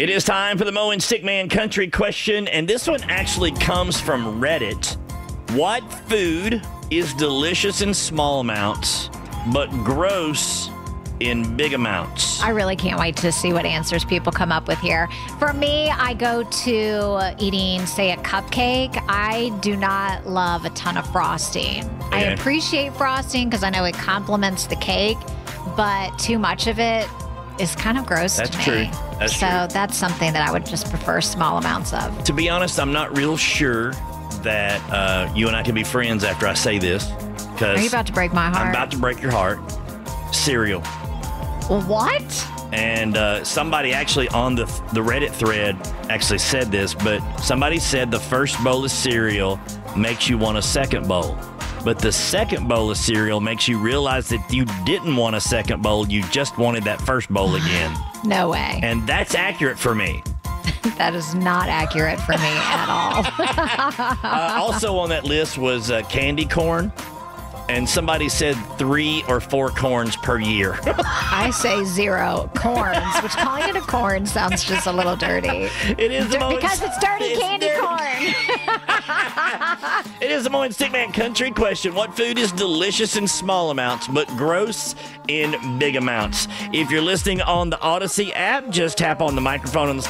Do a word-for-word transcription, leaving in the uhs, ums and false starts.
It is time for the Mo and Stickman Country question, and this one actually comes from Reddit. What food is delicious in small amounts, but gross in big amounts? I really can't wait to see what answers people come up with here. For me, I go to eating, say, a cupcake. I do not love a ton of frosting. Okay. I appreciate frosting because I know it complements the cake, but too much of it is kind of gross That's to me. true. That's so true. that's something that I would just prefer small amounts of. To be honest, I'm not real sure that uh, you and I can be friends after I say this. Are you about to break my heart? I'm about to break your heart. Cereal. What? And uh, somebody actually on the the Reddit thread actually said this, but somebody said the first bowl of cereal makes you want a second bowl. But the second bowl of cereal makes you realize that you didn't want a second bowl. You just wanted that first bowl again. No way. And that's accurate for me. That is not accurate for me at all. Uh, also on that list was uh, candy corn. And somebody said three or four corns per year. I say zero corns, which calling it a corn sounds just a little dirty. It is the Dir- Mo and- because it's dirty it's candy dirty. corn. It is the Mo and Stickman Country question. What food is delicious in small amounts but gross in big amounts? If you're listening on the Odyssey app, just tap on the microphone on the